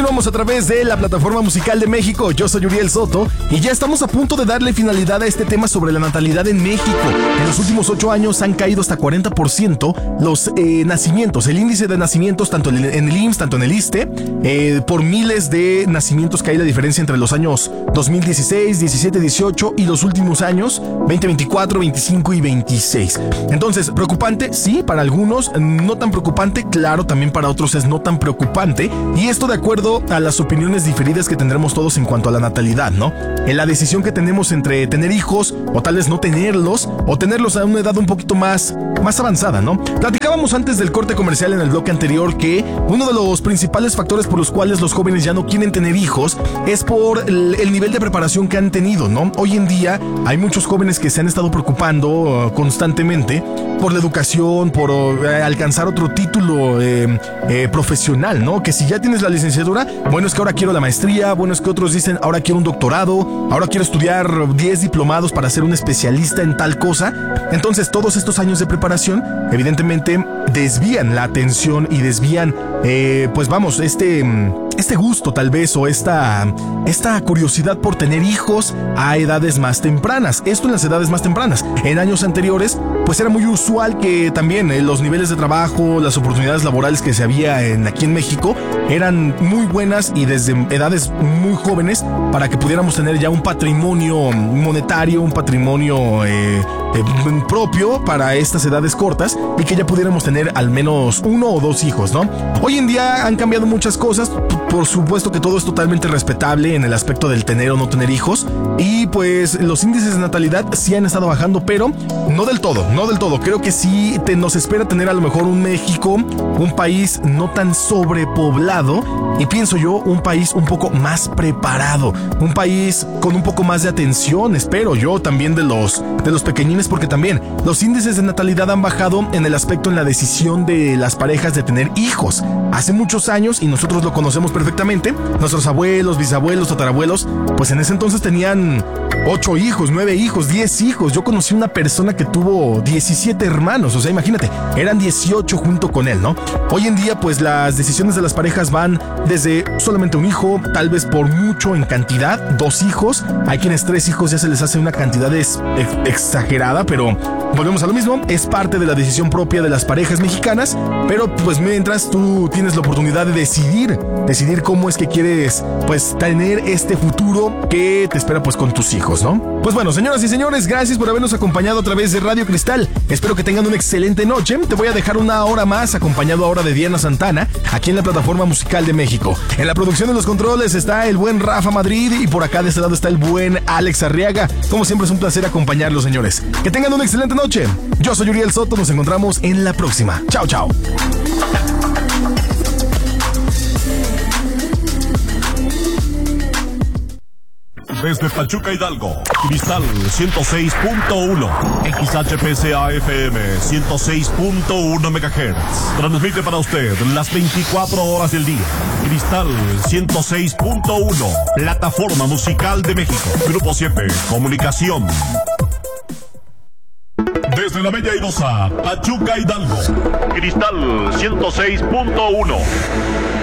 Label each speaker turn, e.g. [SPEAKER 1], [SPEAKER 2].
[SPEAKER 1] Continuamos a través de la plataforma musical de México. Yo soy Uriel Soto y ya estamos a punto de darle finalidad a este tema sobre la natalidad en México. En los últimos 8 años han caído hasta 40% los nacimientos. El índice de nacimientos, tanto en el IMSS, tanto en el ISSSTE, por miles de nacimientos que hay la diferencia entre los años 2016, 17, 18 y los últimos años 2024, 25 y 26. Entonces, ¿preocupante? Sí, para algunos. No tan preocupante, claro, también para otros es no tan preocupante. Y esto de acuerdo a las opiniones diferidas que tendremos todos en cuanto a la natalidad, ¿no? En la decisión que tenemos entre tener hijos o tal vez no tenerlos, o tenerlos a una edad un poquito más avanzada, ¿no? Platicábamos antes del corte comercial en el bloque anterior que uno de los principales factores por los cuales los jóvenes ya no quieren tener hijos es por el nivel de preparación que han tenido, ¿no? Hoy en día hay muchos jóvenes que se han estado preocupando constantemente por la educación, por alcanzar otro título profesional, ¿no? Que si ya tienes la licenciatura, bueno, es que ahora quiero la maestría, bueno, es que otros dicen, ahora quiero un doctorado, ahora quiero estudiar 10 diplomados para ser un especialista en tal cosa. Entonces, todos estos años de preparación, evidentemente, desvían la atención y desvían, este gusto tal vez o esta curiosidad por tener hijos a edades más tempranas. Esto en las edades más tempranas. En años anteriores, pues era muy usual que también los niveles de trabajo, las oportunidades laborales que se había aquí en México eran muy buenas y desde edades muy jóvenes para que pudiéramos tener ya un patrimonio monetario, un patrimonio propio para estas edades cortas y que ya pudiéramos tener al menos 1 o 2 hijos, ¿no? Hoy en día han cambiado muchas cosas. Por supuesto que todo es totalmente respetable en el aspecto del tener o no tener hijos y pues los índices de natalidad sí han estado bajando, pero no del todo. Creo que sí nos espera tener a lo mejor un México, un país no tan sobrepoblado y pienso yo un país un poco más preparado, un país con un poco más de atención, espero yo también de los pequeñines, porque también los índices de natalidad han bajado en el aspecto en la decisión de las parejas de tener hijos. Hace muchos años, y nosotros lo conocemos perfectamente, nuestros abuelos, bisabuelos, tatarabuelos, pues en ese entonces tenían 8 hijos, 9 hijos, 10 hijos. Yo conocí una persona que tuvo 17 hermanos, o sea, imagínate, eran 18 junto con él, ¿no? Hoy en día, pues las decisiones de las parejas van desde solamente un hijo, tal vez por mucho en cantidad, 2 hijos. Hay quienes 3 hijos ya se les hace una cantidad exagerada, pero volvemos a lo mismo, es parte de la decisión propia de las parejas mexicanas, pero pues mientras tú tienes la oportunidad de decidir cómo es que quieres pues tener este futuro que te espera pues con tus hijos, ¿no? Pues bueno, señoras y señores, gracias por habernos acompañado a través de Radio Cristal. Espero que tengan una excelente noche. Te voy a dejar una hora más acompañado ahora de Diana Santana aquí en la plataforma musical de México. En la producción de los controles está el buen Rafa Madrid y por acá de este lado está el buen Alex Arriaga. Como siempre es un placer acompañarlos, señores. Que tengan una excelente noche. Yo soy Uriel Soto, nos encontramos en la próxima. Chao, chao.
[SPEAKER 2] Desde Pachuca, Hidalgo, Cristal 106.1, XHPCA FM 106.1 MHz. Transmite para usted las 24 horas del día. Cristal 106.1, plataforma musical de México. Grupo 7, comunicación. Desde la Bella Airosa, Pachuca, Hidalgo, Cristal 106.1.